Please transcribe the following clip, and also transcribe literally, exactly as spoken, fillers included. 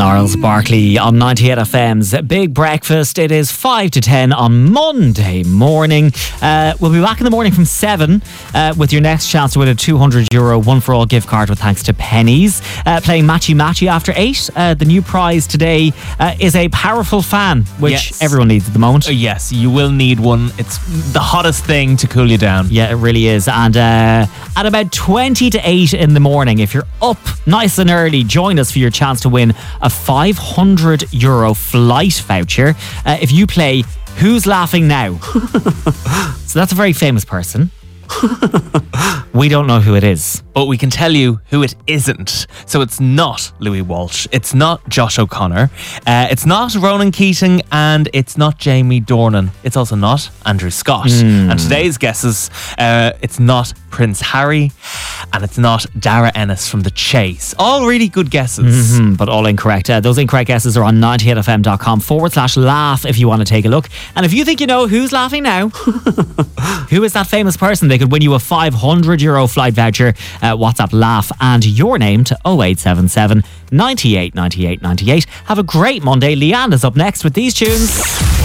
Gnarls Barkley on ninety-eight F M's Big Breakfast. It is five to ten on Monday morning. Uh, we'll be back in the morning from seven uh, with your next chance to win a two hundred euro one for all gift card with thanks to Pennies. Uh, playing Matchy Matchy after eight. Uh, the new prize today uh, is a powerful fan, which yes. everyone needs at the moment. Uh, yes, you will need one. It's the hottest thing to cool you down. Yeah, it really is. And uh, at about twenty to eight in the morning, if you're up nice and early, join us for your chance to win a five hundred euro flight voucher uh, if you play Who's Laughing Now. So that's a very famous person. We don't know who it is, but we can tell you who it isn't. So it's not Louis Walsh, it's not Josh O'Connor, uh, it's not Ronan Keating, and it's not Jamie Dornan. It's also not Andrew Scott. Mm. And today's guesses, uh, it's not Prince Harry, and it's not Dara Ennis from The Chase. All really good guesses. Mm-hmm, but all incorrect. Uh, those incorrect guesses are on ninety-eight f m dot com forward slash laugh if you want to take a look. And if you think you know who's laughing now, who is that famous person? They could win you a five hundred euro flight voucher. Uh, WhatsApp laugh and your name to oh eight seven seven, ninety-eight, ninety-eight, ninety-eight. Have a great Monday. Leanne is up next with these tunes.